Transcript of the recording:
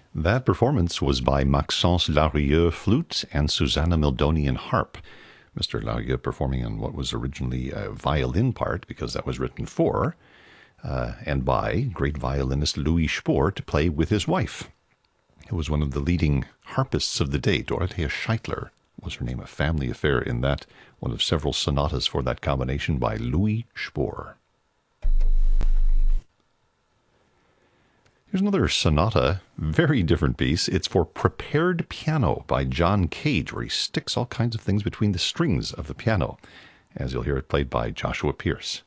That performance was by Maxence Larieux flute and Susanna Mildonian harp. Mr. Larieux performing on what was originally a violin part, because that was written for, and by great violinist Louis Spohr to play with his wife, who was one of the leading harpists of the day. Dorothea Scheitler was her name, a family affair in that, one of several sonatas for that combination by Louis Spohr. Here's another sonata, very different piece. It's for prepared piano by John Cage, where he sticks all kinds of things between the strings of the piano, as you'll hear it played by Joshua Pierce.